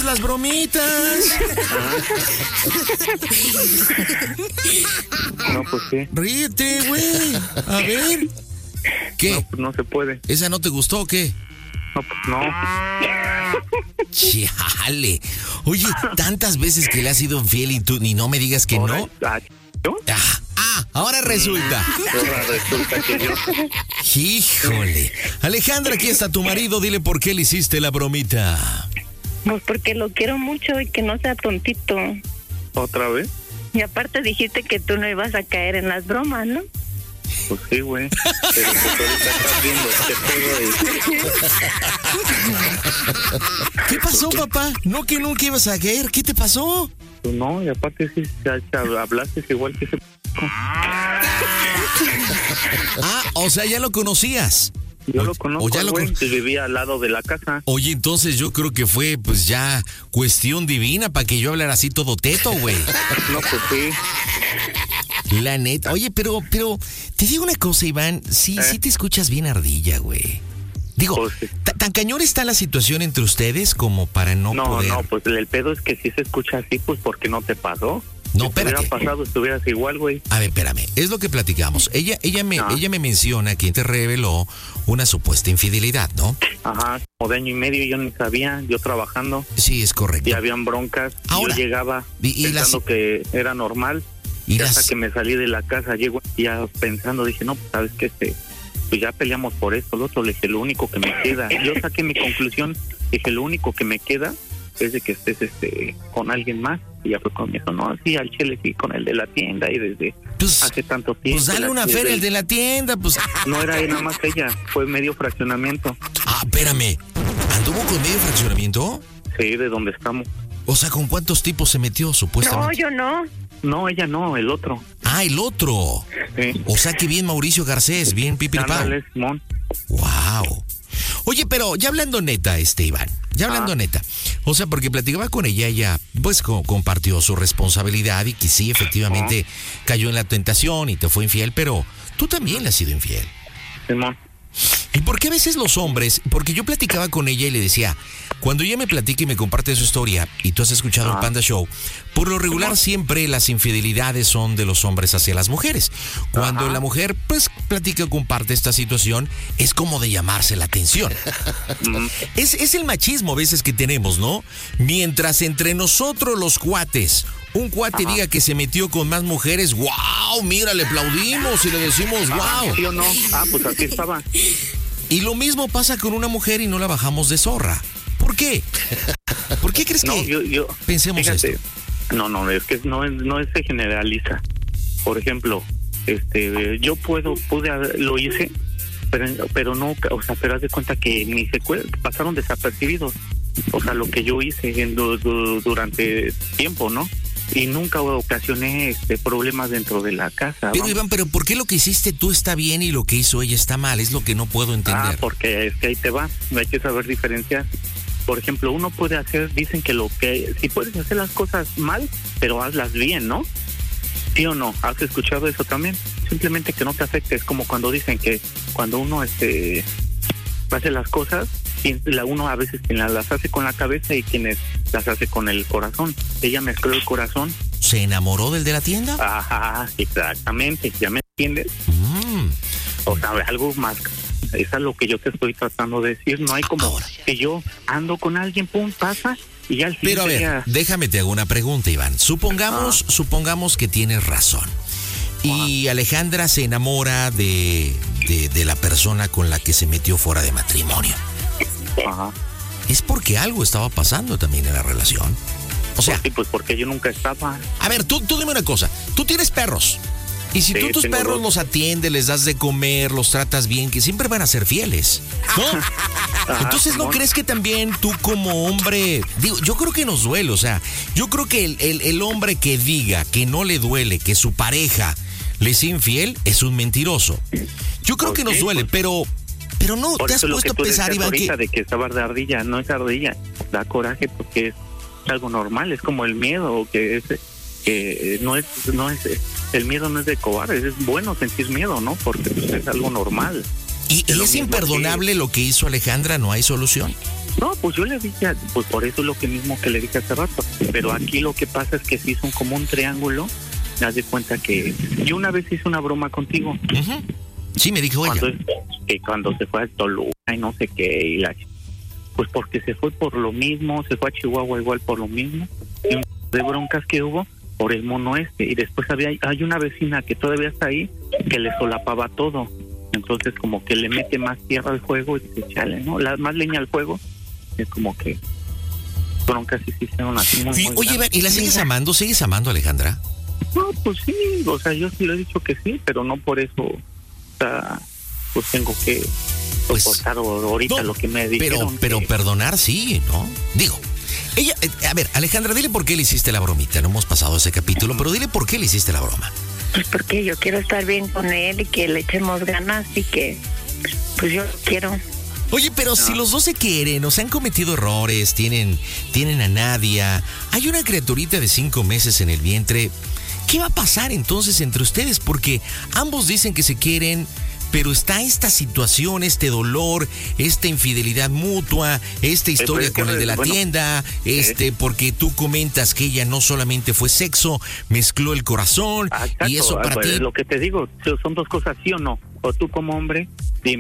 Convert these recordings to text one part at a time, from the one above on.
las bromitas. No, pues sí. Ríete, güey. A ver. ¿Qué? No, pues no se puede. ¿Esa no te gustó o qué? No, pues no. Chale. Oye, tantas veces que le has sido infiel y tú ni no me digas que no. ¿Yo? Ahora resulta. Ahora resulta que yo. Híjole. Alejandra, aquí está tu marido. Dile por qué le hiciste la bromita. Pues porque lo quiero mucho y que no sea tontito. ¿Otra vez? Y aparte dijiste que tú no ibas a caer en las bromas, ¿no? Pues sí, güey. Pero pues ahorita estás viendo qué pedo. ¿Qué pasó, papá? ¿No que nunca ibas a caer? ¿Qué te pasó? Pues no, y aparte sí, ya hablaste igual que ese... O sea, ya lo conocías. Yo lo conozco, güey, que vivía al lado de la casa. Oye, entonces yo creo que fue, pues ya, cuestión divina para que yo hablara así todo teto, güey. No, pues sí. La neta. Oye, pero, te digo una cosa, Iván, sí te escuchas bien ardilla, güey. Digo, pues sí. ¿Tan cañón está la situación entre ustedes como para no poder...? No, pues el pedo es que si se escucha así, pues ¿por qué no te pasó? No, si espérate. Si hubiera pasado, estuvieras igual, güey. A ver, espérame, es lo que platicamos. Ella me menciona que te reveló una supuesta infidelidad, ¿no? Ajá, como de año y medio yo ni sabía, yo trabajando. Sí, es correcto. Y habían broncas. Ahora, yo llegaba pensando que era normal. Y hasta que me salí de la casa, llego ya pensando, dije, no, pues sabes que pues ya peleamos por esto, lo otro, le dije, lo único que me queda. Yo saqué mi conclusión, dije, lo único que me queda es de que estés con alguien más. Y ya fue con eso, no, sí, al chile, sí, con el de la tienda y desde hace tanto tiempo. Pues dale una feria el de la tienda, pues. No era nada más ella, fue medio fraccionamiento. Espérame, ¿anduvo con medio fraccionamiento? Sí, de donde estamos. O sea, ¿con cuántos tipos se metió, supuestamente? No, yo no. No, ella no, el otro. El otro. Sí. O sea, que bien Mauricio Garcés, bien Pipiripao. Simón. Wow. Oye, pero ya hablando neta, Iván, ya hablando neta. O sea, porque platicaba con ella pues compartió su responsabilidad y que sí, efectivamente cayó en la tentación y te fue infiel, pero tú también le has sido infiel. Simón. ¿Y por qué a veces los hombres? Porque yo platicaba con ella y le decía, cuando ella me platica y me comparte su historia, y tú has escuchado el Panda Show, por lo regular siempre las infidelidades son de los hombres hacia las mujeres. Cuando la mujer, pues, platica o comparte esta situación, es como de llamarse la atención. Es el machismo a veces que tenemos, ¿no? Mientras entre nosotros los cuates, un cuate diga que se metió con más mujeres, ¡wow! Mira, le aplaudimos y le decimos, ¡wow! ¿Sí o no? Pues así estaba. Y lo mismo pasa con una mujer y no la bajamos de zorra. ¿Por qué? ¿Por qué crees que yo pensemos fíjate, esto? No, es que no se generaliza. Por ejemplo, yo lo hice, pero no, o sea, pero haz de cuenta que ni se pasaron desapercibidos. O sea, lo que yo hice durante tiempo, ¿no? Y nunca ocasioné problemas dentro de la casa. Pero Iván, ¿pero por qué lo que hiciste tú está bien y lo que hizo ella está mal? Es lo que no puedo entender. Porque es que ahí te va, hay que saber diferenciar. Por ejemplo, uno puede dicen que si puedes hacer las cosas mal, pero hazlas bien, ¿no? ¿Sí o no? ¿Has escuchado eso también? Simplemente que no te afecte. Es como cuando dicen que cuando uno hace las cosas, uno a veces quien las hace con la cabeza y quienes las hace con el corazón. Ella mezcló el corazón. ¿Se enamoró del de la tienda? Ajá, exactamente. ¿Ya me entiendes? O sea, algo más. Eso es lo que yo te estoy tratando de decir. No hay como que yo ando con alguien, pum, pasa y ya al final. Pero a ver, déjame te hago una pregunta, Iván. Supongamos que tienes razón. Y Alejandra se enamora de la persona con la que se metió fuera de matrimonio. Ajá. Es porque algo estaba pasando también en la relación. O sea, sí, pues porque yo nunca estaba. A ver, tú dime una cosa. Tú tienes perros. Y si tú tus perros los atiendes, les das de comer, los tratas bien, que siempre van a ser fieles, ¿no? Entonces, ¿no crees que también tú como hombre, digo, yo creo que nos duele, o sea, yo creo que el hombre que diga que no le duele que su pareja le es infiel es un mentiroso. Yo creo que nos duele, pero no, te has puesto a pensar, Iván, de que estaba de ardilla, no es ardilla, da coraje porque es algo normal, es como el miedo, que no es el miedo no es de cobardes, es bueno sentir miedo, ¿no? Porque pues, es algo normal. ¿Y es imperdonable lo que hizo Alejandra? ¿No hay solución? No, pues yo le dije, pues por eso es lo que mismo que le dije hace rato. Pero aquí lo que pasa es que sí son como un triángulo. Me das de cuenta que yo una vez hice una broma contigo. Uh-huh. Sí, me dijo ella. Cuando se fue a Toluca y no sé qué, pues porque se fue por lo mismo, se fue a Chihuahua igual por lo mismo. Y un de broncas que hubo por el mono y después hay una vecina que todavía está ahí que le solapaba todo. Entonces como que le mete más tierra al fuego y dice, chale, ¿no? Más leña al fuego. Es como que broncas sí se hicieron así muy oye, ¿y la sigues amando? ¿Sigues amando a Alejandra? No, pues sí, o sea, yo sí le he dicho que sí, pero no por eso, o sea, pues tengo que soportar ahorita lo que me dijeron. Pero perdonar sí, ¿no? Digo, ella, a ver, Alejandra, dile por qué le hiciste la bromita. No hemos pasado ese capítulo, pero dile por qué le hiciste la broma. Pues porque yo quiero estar bien con él y que le echemos ganas y que, pues yo quiero. Oye, pero si los dos se quieren, o sea, han cometido errores, tienen a Nadia, hay una criaturita de 5 meses en el vientre, ¿qué va a pasar entonces entre ustedes? Porque ambos dicen que se quieren, pero está esta situación, este dolor, esta infidelidad mutua, esta historia con el de la tienda, porque tú comentas que ella no solamente fue sexo, mezcló el corazón, y eso para ti... Lo que te digo, son dos cosas, ¿sí o no? O tú como hombre, dime.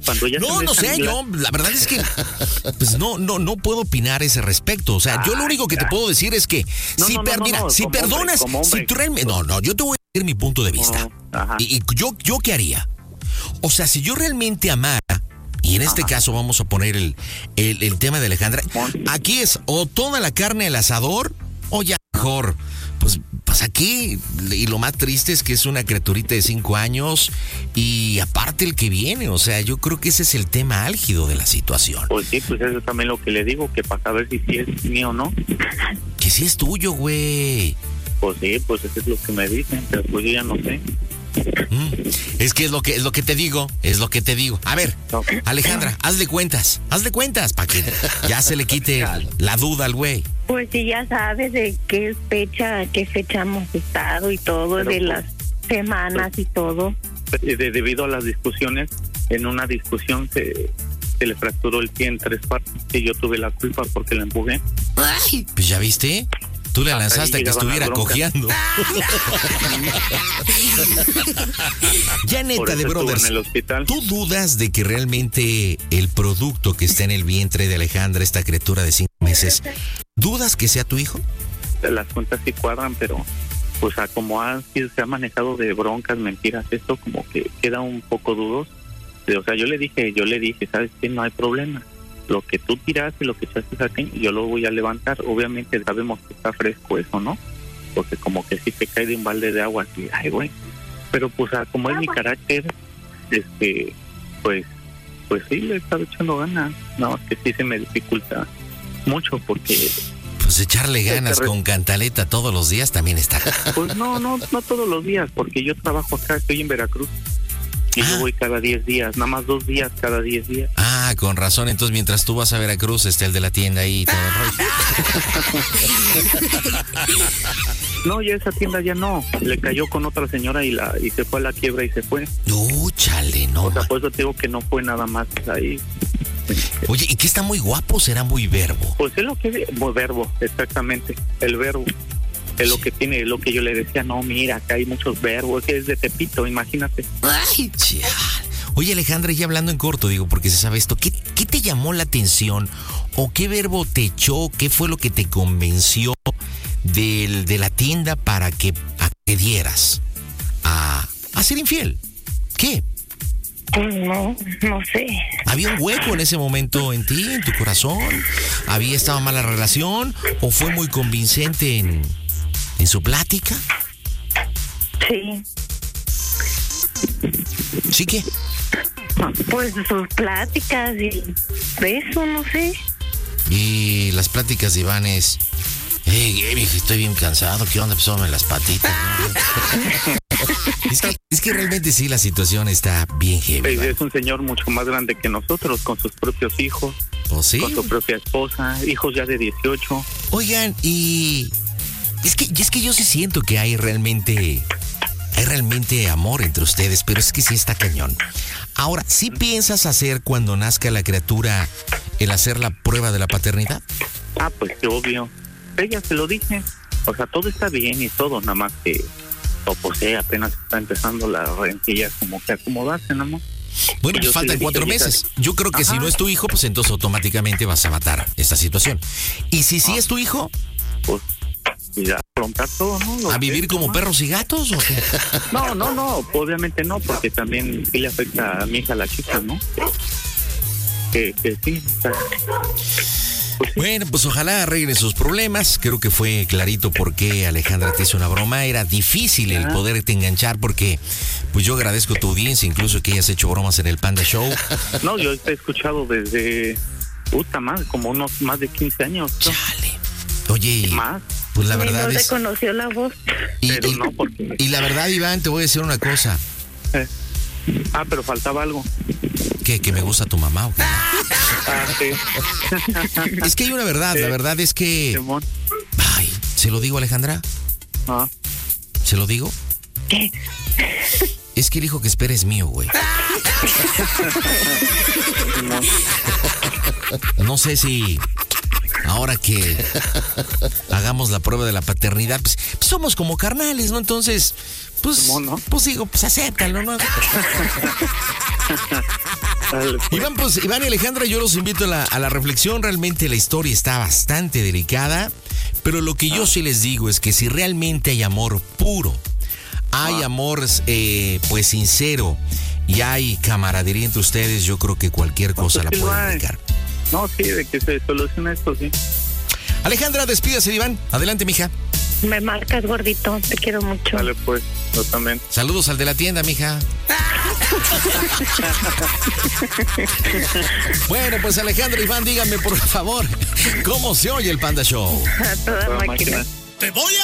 No sé, yo la verdad es que pues no puedo opinar ese respecto. O sea, yo lo único que te puedo decir es que si perdonas, si tú realmente yo te voy a decir mi punto de vista. Y yo qué haría. O sea, si yo realmente amara, y en este caso vamos a poner el tema de Alejandra, aquí es o toda la carne al asador o ya mejor pues aquí, y lo más triste es que es una criaturita de 5 años y aparte el que viene, o sea, yo creo que ese es el tema álgido de la situación. Pues sí, pues eso es también lo que le digo, que para saber si sí es mío o no. Que sí es tuyo, güey. Pues sí, pues eso es lo que me dicen, pero pues yo ya no sé. Es que es lo que te digo, A ver, Alejandra, hazle cuentas, para que ya se le quite la duda al güey. Pues sí, ya sabes de qué fecha hemos estado y todo, pero, de las semanas y todo. Debido a las discusiones, en una discusión se le fracturó el pie en 3 partes y yo tuve la culpa porque la empujé. Ay, pues ya viste. Tú le lanzaste a que estuviera cojeando. Ya neta, de brothers, ¿tú dudas de que realmente el producto que está en el vientre de Alejandra, esta criatura de 5 meses, dudas que sea tu hijo? Las cuentas sí cuadran, pero pues como se ha manejado de broncas, mentiras, esto como que queda un poco dudoso. O sea, yo le dije, ¿sabes qué? No hay problema. Lo que tú tiraste, lo que echaste aquí, yo lo voy a levantar. Obviamente sabemos que está fresco eso, ¿no? Porque como que si te cae de un balde de agua así, ay, güey. Pero pues como es mi carácter, pues sí le he estado echando ganas. No, es que sí se me dificulta mucho porque... Pues echarle ganas con cantaleta todos los días también está. Pues no todos los días, porque yo trabajo acá, estoy en Veracruz. Y yo voy cada 10 días, nada más 2 días cada 10 días. Ah, con razón, entonces mientras tú vas a Veracruz, el de la tienda ahí y todo el rollo. No, ya esa tienda ya no, le cayó con otra señora y se fue a la quiebra y se fue. Chale, no. O sea, por eso te digo que no fue nada más ahí. Oye, ¿y qué está muy guapo? ¿Será muy verbo? Pues es lo que verbo, exactamente, el verbo. Es lo que tiene, lo que yo le decía, no, mira, acá hay muchos verbos, que es de Tepito, imagínate. Ay, chal. Oye, Alejandra, ya hablando en corto, digo, porque se sabe esto, ¿qué te llamó la atención o qué verbo te echó, qué fue lo que te convenció de la tienda para que accedieras a ser infiel? ¿Qué? Pues no sé. ¿Había un hueco en ese momento en ti, en tu corazón? ¿Había estado mala relación o fue muy convincente en su plática? Sí. ¿Sí qué? Pues sus pláticas y eso, no sé. Y las pláticas de Iván es... estoy bien cansado, ¿qué onda? Pues las patitas, ¿no? es que realmente sí, la situación está bien heavy. Es un señor mucho más grande que nosotros, con sus propios hijos. ¿Oh, sí? Con su propia esposa, hijos ya de 18. Oigan, y... Es que yo sí siento que hay realmente amor entre ustedes, pero es que sí está cañón. Ahora, ¿sí piensas hacer cuando nazca la criatura el hacer la prueba de la paternidad? Ah, pues qué obvio. Ella se lo dije. O sea, todo está bien y todo, nada más que, apenas está empezando la rencilla como que acomodarse, nada más. Bueno, pues faltan 4 meses. Yo creo que si no es tu hijo, pues entonces automáticamente vas a matar esta situación. Y si sí es tu hijo, pues ya afrontar todo, ¿no? ¿A vivir como perros y gatos o qué? No, obviamente no, porque también sí le afecta a mi hija, la chica, ¿no? Que sí, o sea, pues sí. Bueno, pues ojalá arregle sus problemas. Creo que fue clarito por qué Alejandra te hizo una broma. Era difícil el poderte enganchar porque pues yo agradezco tu audiencia, incluso que hayas hecho bromas en el Panda Show. No, yo te he escuchado desde, más, como unos más de 15 años, ¿no? Chale. Oye, más. Pues la verdad no es... reconoció la voz. Pero no, porque... Y la verdad, Iván, te voy a decir una cosa. Pero faltaba algo. ¿Qué? ¿Que me gusta tu mamá o qué? Sí. Es que hay una verdad, la verdad es que... Simón. Ay, ¿se lo digo, Alejandra? ¿Se lo digo? ¿Qué? Es que el hijo que espera es mío, güey. No sé si ahora que hagamos la prueba de la paternidad, pues somos como carnales, ¿no? Entonces, pues, ¿no? pues digo, pues acéptalo, ¿no? Iván y Alejandra, yo los invito a la reflexión. Realmente la historia está bastante delicada, pero lo que yo sí les digo es que si realmente hay amor puro, hay amor pues sincero y hay camaradería entre ustedes, yo creo que cualquier cosa la pueden dedicar. No, sí, de que se solucione esto, sí. Alejandra, despídase de Iván. Adelante, mija. Me marcas, gordito, te quiero mucho. Vale, pues, yo también. Saludos al de la tienda, mija. Bueno, pues Alejandra, Iván, díganme por favor, ¿cómo se oye el Panda Show? A toda máquina. Te voy a